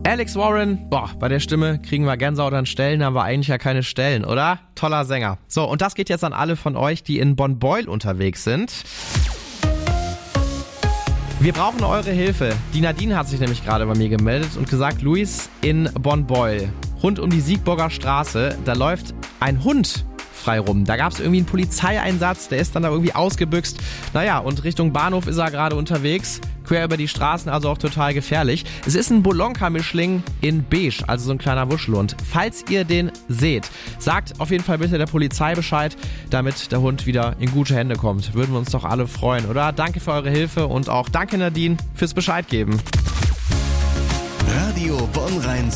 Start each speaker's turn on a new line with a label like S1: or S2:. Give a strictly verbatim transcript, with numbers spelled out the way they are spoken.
S1: Alex Warren, boah, bei der Stimme kriegen wir Gänsehaut an Stellen, aber eigentlich ja keine Stellen, oder? Toller Sänger. So, und das geht jetzt an alle von euch, die in Bonn-Beuel unterwegs sind. Wir brauchen eure Hilfe. Die Nadine hat sich nämlich gerade bei mir gemeldet und gesagt, Luis, in Bonn-Beuel, rund um die Siegburger Straße, da läuft ein Hund frei rum. Da gab es irgendwie einen Polizeieinsatz, der ist dann da irgendwie ausgebüxt. Naja, und Richtung Bahnhof ist er gerade unterwegs, quer über die Straßen, also auch total gefährlich. Es ist ein Bolonka-Mischling in beige, also so ein kleiner Wuschelhund. Falls ihr den seht, sagt auf jeden Fall bitte der Polizei Bescheid, damit der Hund wieder in gute Hände kommt. Würden wir uns doch alle freuen, oder? Danke für eure Hilfe und auch danke Nadine fürs Bescheid geben.
S2: Radio Bonn-Rhein